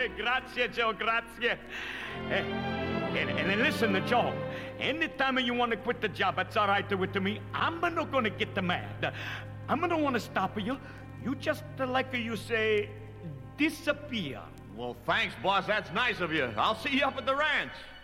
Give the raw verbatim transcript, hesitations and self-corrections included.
grazie, grazie, Joe, grazie. Eh, and, and, and listen to Joe. Anytime you want to quit the job, that's all right to it to me. I'm not going to get mad. I'm not want to stop you. You just, uh, like you say, disappear. Well, thanks, boss. That's nice of you. I'll see you up at the ranch.